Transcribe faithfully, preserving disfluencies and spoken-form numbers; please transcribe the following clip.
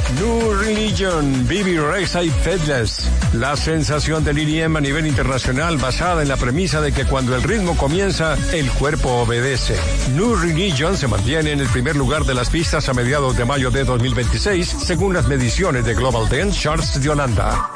New Religion, Bibi Rexha y Fateless. La sensación del E D M a nivel internacional basada en la premisa de que cuando el ritmo comienza, el cuerpo obedece. New Religion se mantiene en el primer lugar de las pistas a mediados de mayo de dos mil veintiséis, según las mediciones de Global Dance Charts de Holanda.